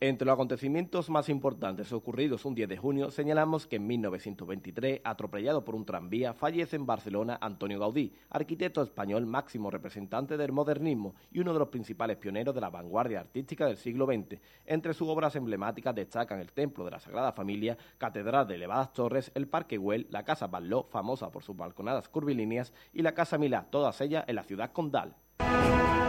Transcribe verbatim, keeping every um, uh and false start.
Entre los acontecimientos más importantes ocurridos un diez de junio, señalamos que en mil novecientos veintitrés, atropellado por un tranvía, fallece en Barcelona Antonio Gaudí, arquitecto español máximo representante del modernismo y uno de los principales pioneros de la vanguardia artística del siglo veinte. Entre sus obras emblemáticas destacan el Templo de la Sagrada Familia, Catedral de elevadas torres, el Parque Güell, la Casa Batlló, famosa por sus balconadas curvilíneas, y la Casa Milà, todas ellas en la ciudad condal.